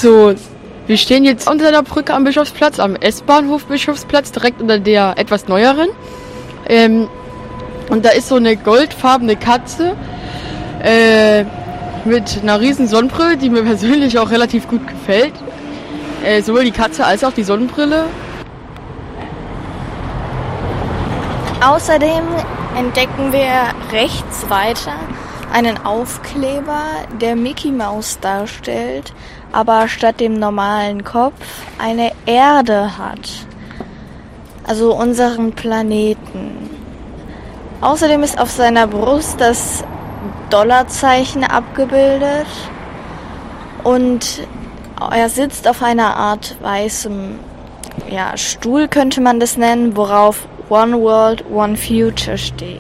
Also, wir stehen jetzt unter der Brücke am Bischofsplatz, am S-Bahnhof Bischofsplatz, direkt unter der etwas neueren. Und da ist so eine goldfarbene Katze mit einer riesen Sonnenbrille, die mir persönlich auch relativ gut gefällt. Sowohl die Katze als auch die Sonnenbrille. Außerdem entdecken wir rechts weiter einen Aufkleber, der Mickey Mouse darstellt, aber statt dem normalen Kopf eine Erde hat. Also unseren Planeten. Außerdem ist auf seiner Brust das Dollarzeichen abgebildet und er sitzt auf einer Art weißem Stuhl, könnte man das nennen, worauf One World, One Future steht.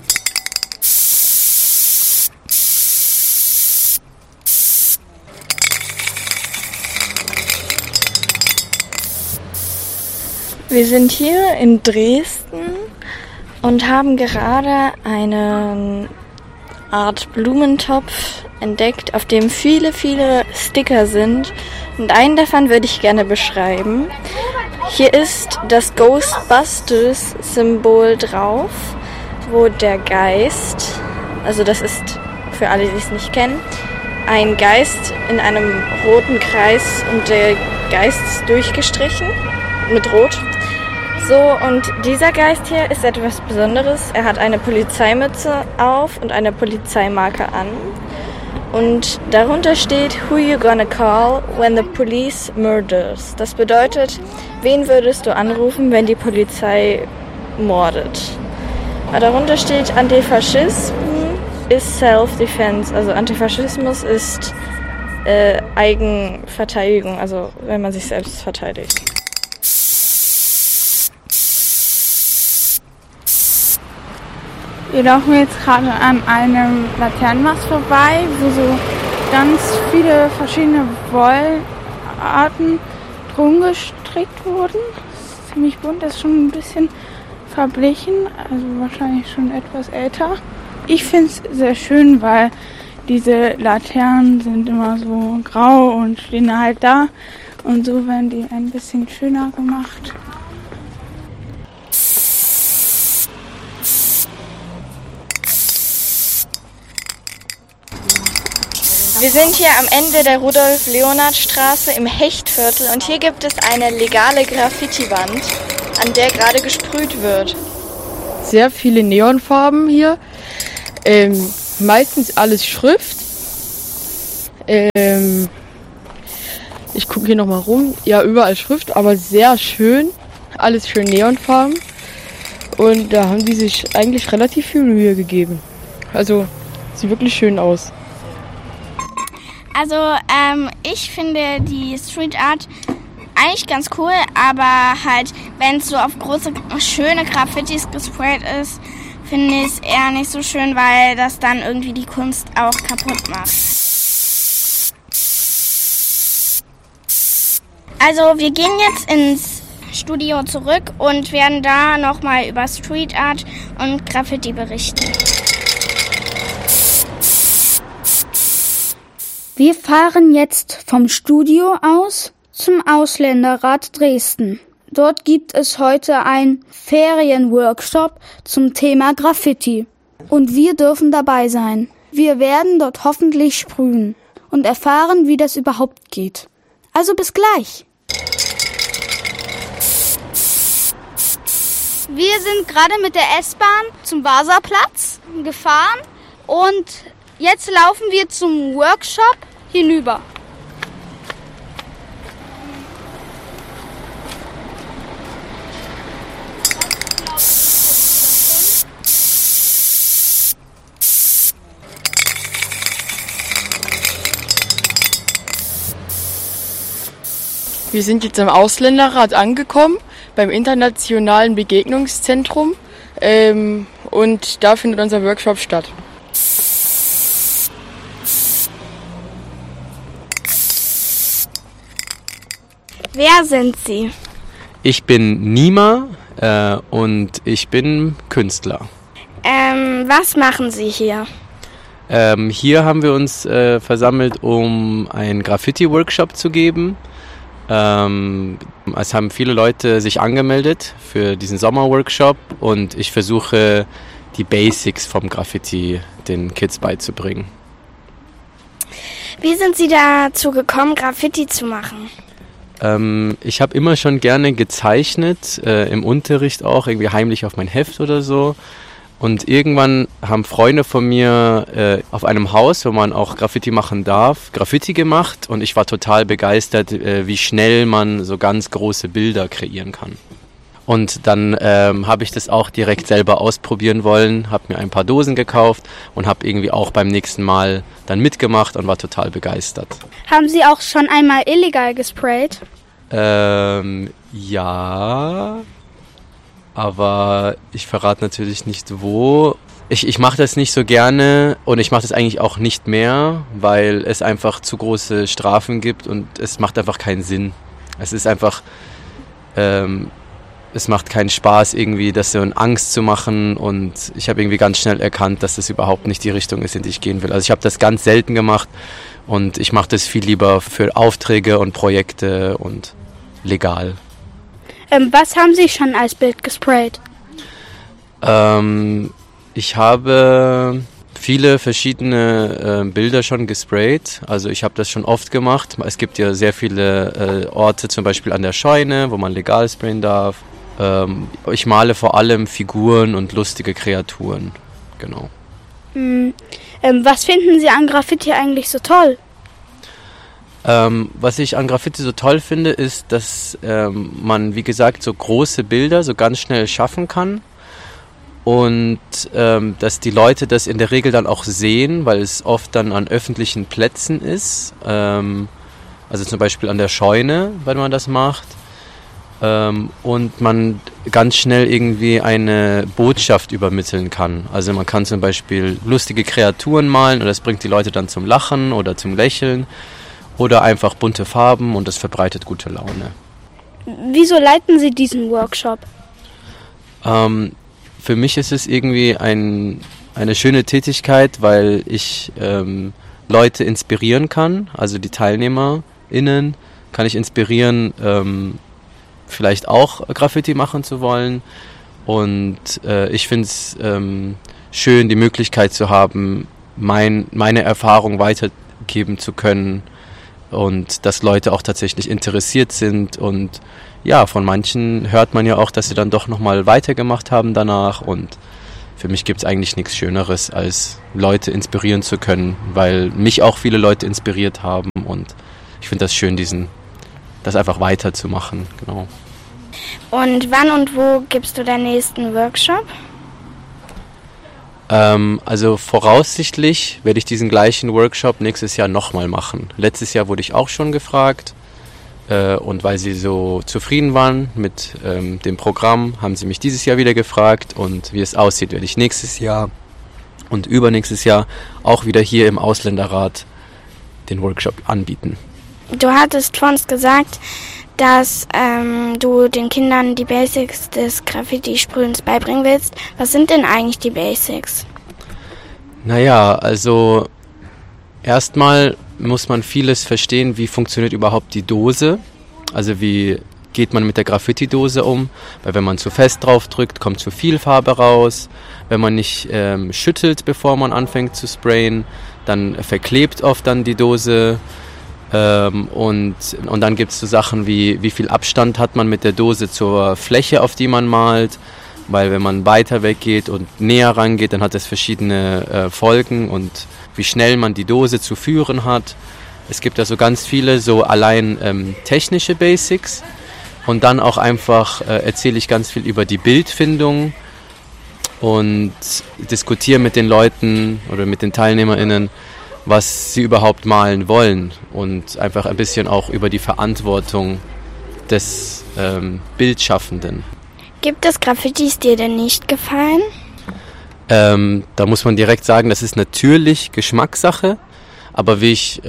Wir sind hier in Dresden und haben gerade eine Art Blumentopf entdeckt, auf dem viele, viele Sticker sind. Und einen davon würde ich gerne beschreiben. Hier ist das Ghostbusters-Symbol drauf, wo der Geist, also das ist für alle, die es nicht kennen, ein Geist in einem roten Kreis und der Geist ist durchgestrichen mit Rot. So, und dieser Geist hier ist etwas Besonderes. Er hat eine Polizeimütze auf und eine Polizeimarke an. Und darunter steht, who you gonna call when the police murders. Das bedeutet, wen würdest du anrufen, wenn die Polizei mordet? Darunter steht, Antifaschismus ist Self-Defense. Also Antifaschismus ist Eigenverteidigung, also wenn man sich selbst verteidigt. Wir laufen jetzt gerade an einem Laternenmast vorbei, wo so ganz viele verschiedene Wollarten drum gestrickt wurden. Das ist ziemlich bunt, das ist schon ein bisschen verblichen, also wahrscheinlich schon etwas älter. Ich finde es sehr schön, weil diese Laternen sind immer so grau und stehen halt da und so werden die ein bisschen schöner gemacht. Wir sind hier am Ende der Rudolf-Leonhard-Straße im Hechtviertel und hier gibt es eine legale Graffiti-Wand, an der gerade gesprüht wird. Sehr viele Neonfarben hier, meistens alles Schrift. Ich gucke hier nochmal rum, ja überall Schrift, aber sehr schön, alles schön Neonfarben und da haben die sich eigentlich relativ viel Mühe gegeben. Also sieht wirklich schön aus. Also ich finde die Street Art eigentlich ganz cool, aber halt, wenn es so auf große, schöne Graffitis gesprayt ist, finde ich es eher nicht so schön, weil das dann irgendwie die Kunst auch kaputt macht. Also wir gehen jetzt ins Studio zurück und werden da nochmal über Street Art und Graffiti berichten. Wir fahren jetzt vom Studio aus zum Ausländerrat Dresden. Dort gibt es heute einen Ferienworkshop zum Thema Graffiti. Und wir dürfen dabei sein. Wir werden dort hoffentlich sprühen und erfahren, wie das überhaupt geht. Also bis gleich. Wir sind gerade mit der S-Bahn zum Vasaplatz gefahren und jetzt laufen wir zum Workshop hinüber. Wir sind jetzt am Ausländerrat angekommen, beim Internationalen Begegnungszentrum und da findet unser Workshop statt. Wer sind Sie? Ich bin Nima und ich bin Künstler. Was machen Sie hier? Hier haben wir uns versammelt, um einen Graffiti-Workshop zu geben. Es haben viele Leute sich angemeldet für diesen Sommerworkshop und ich versuche, die Basics vom Graffiti den Kids beizubringen. Wie sind Sie dazu gekommen, Graffiti zu machen? Ich habe immer schon gerne gezeichnet, im Unterricht auch, irgendwie heimlich auf mein Heft oder so. Und irgendwann haben Freunde von mir auf einem Haus, wo man auch Graffiti machen darf, Graffiti gemacht. Und ich war total begeistert, wie schnell man so ganz große Bilder kreieren kann. Und dann habe ich das auch direkt selber ausprobieren wollen, habe mir ein paar Dosen gekauft und habe irgendwie auch beim nächsten Mal dann mitgemacht und war total begeistert. Haben Sie auch schon einmal illegal gesprayt? Ja, aber ich verrate natürlich nicht wo. Ich mache das nicht so gerne und ich mache das eigentlich auch nicht mehr, weil es einfach zu große Strafen gibt und es macht einfach keinen Sinn. Es ist einfach, es macht keinen Spaß irgendwie, das so in Angst zu machen und ich habe irgendwie ganz schnell erkannt, dass das überhaupt nicht die Richtung ist, in die ich gehen will. Also ich habe das ganz selten gemacht und ich mache das viel lieber für Aufträge und Projekte und legal. Was haben Sie schon als Bild gesprayt? Ich habe viele verschiedene Bilder schon gesprayt. Also ich habe das schon oft gemacht. Es gibt ja sehr viele Orte, zum Beispiel an der Scheune, wo man legal sprayen darf. Ich male vor allem Figuren und lustige Kreaturen. Genau. Was finden Sie an Graffiti eigentlich so toll? Was ich an Graffiti so toll finde, ist, dass man, wie gesagt, so große Bilder so ganz schnell schaffen kann und dass die Leute das in der Regel dann auch sehen, weil es oft dann an öffentlichen Plätzen ist, also zum Beispiel an der Scheune, wenn man das macht, und man ganz schnell irgendwie eine Botschaft übermitteln kann. Also man kann zum Beispiel lustige Kreaturen malen und das bringt die Leute dann zum Lachen oder zum Lächeln. Oder einfach bunte Farben und es verbreitet gute Laune. Wieso leiten Sie diesen Workshop? Für mich ist es irgendwie eine schöne Tätigkeit, weil ich Leute inspirieren kann. Also die TeilnehmerInnen kann ich inspirieren, vielleicht auch Graffiti machen zu wollen. Und ich finde es schön, die Möglichkeit zu haben, meine Erfahrung weitergeben zu können. Und dass Leute auch tatsächlich interessiert sind und ja, von manchen hört man ja auch, dass sie dann doch nochmal weitergemacht haben danach und für mich gibt es eigentlich nichts Schöneres, als Leute inspirieren zu können, weil mich auch viele Leute inspiriert haben und ich finde das schön, das einfach weiterzumachen, genau. Und wann und wo gibst du deinen nächsten Workshop? Also voraussichtlich werde ich diesen gleichen Workshop nächstes Jahr nochmal machen. Letztes Jahr wurde ich auch schon gefragt und weil sie so zufrieden waren mit dem Programm, haben sie mich dieses Jahr wieder gefragt und wie es aussieht, werde ich nächstes Jahr und übernächstes Jahr auch wieder hier im Ausländerrat den Workshop anbieten. Du hattest vor uns gesagt, dass du den Kindern die Basics des Graffiti-Sprühens beibringen willst. Was sind denn eigentlich die Basics? Naja, also erstmal muss man vieles verstehen, wie funktioniert überhaupt die Dose. Also wie geht man mit der Graffiti-Dose um? Weil wenn man zu fest drauf drückt, kommt zu viel Farbe raus. Wenn man nicht schüttelt, bevor man anfängt zu sprayen, dann verklebt oft dann die Dose. Und dann gibt es so Sachen wie viel Abstand hat man mit der Dose zur Fläche, auf die man malt, weil wenn man weiter weggeht und näher rangeht, dann hat das verschiedene Folgen und wie schnell man die Dose zu führen hat. Es gibt also ganz viele so allein technische Basics und dann auch einfach erzähle ich ganz viel über die Bildfindung und diskutiere mit den Leuten oder mit den TeilnehmerInnen, was sie überhaupt malen wollen und einfach ein bisschen auch über die Verantwortung des Bildschaffenden. Gibt es Graffitis, die dir nicht gefallen? Da muss man direkt sagen, das ist natürlich Geschmackssache, aber wie ich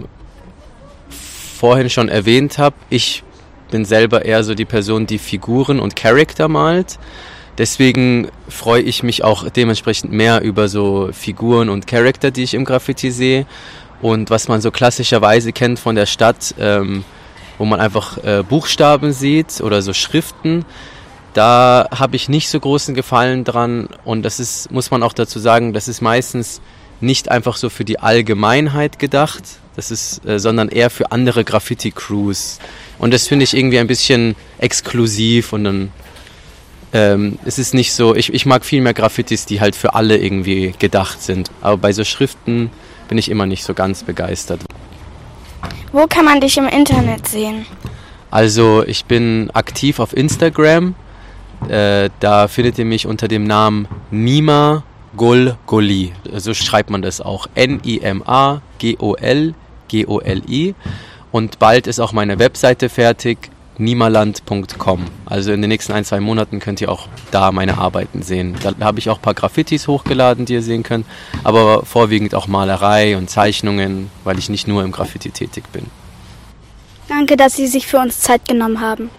vorhin schon erwähnt habe, ich bin selber eher so die Person, die Figuren und Charakter malt. Deswegen freue ich mich auch dementsprechend mehr über so Figuren und Charakter, die ich im Graffiti sehe. Und was man so klassischerweise kennt von der Stadt, wo man einfach Buchstaben sieht oder so Schriften, da habe ich nicht so großen Gefallen dran. Und das ist, muss man auch dazu sagen, das ist meistens nicht einfach so für die Allgemeinheit gedacht, das ist, sondern eher für andere Graffiti-Crews. Und das finde ich irgendwie ein bisschen exklusiv und dann es ist nicht so, ich mag viel mehr Graffitis, die halt für alle irgendwie gedacht sind. Aber bei so Schriften bin ich immer nicht so ganz begeistert. Wo kann man dich im Internet sehen? Also ich bin aktiv auf Instagram. Da findet ihr mich unter dem Namen Nima Gol Goli. So schreibt man das auch. NIMAGOLGOLI. Und bald ist auch meine Webseite fertig. nimaland.com. Also in den nächsten 1-2 Monaten könnt ihr auch da meine Arbeiten sehen. Da habe ich auch ein paar Graffitis hochgeladen, die ihr sehen könnt, aber vorwiegend auch Malerei und Zeichnungen, weil ich nicht nur im Graffiti tätig bin. Danke, dass Sie sich für uns Zeit genommen haben.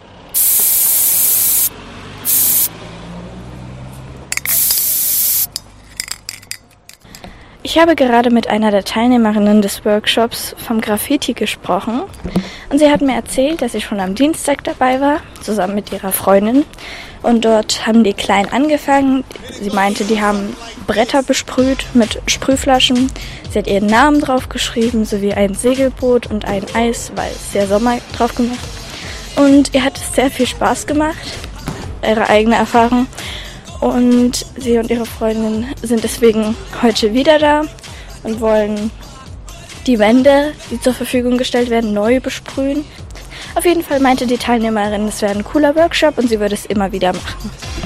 Ich habe gerade mit einer der Teilnehmerinnen des Workshops vom Graffiti gesprochen und sie hat mir erzählt, dass sie schon am Dienstag dabei war, zusammen mit ihrer Freundin. Und dort haben die klein angefangen. Sie meinte, die haben Bretter besprüht mit Sprühflaschen. Sie hat ihren Namen drauf geschrieben, sowie ein Segelboot und ein Eis, weil es sehr Sommer drauf gemacht. Und ihr hat es sehr viel Spaß gemacht, ihre eigene Erfahrung. Und sie und ihre Freundin sind deswegen heute wieder da und wollen die Wände, die zur Verfügung gestellt werden, neu besprühen. Auf jeden Fall meinte die Teilnehmerin, es wäre ein cooler Workshop und sie würde es immer wieder machen.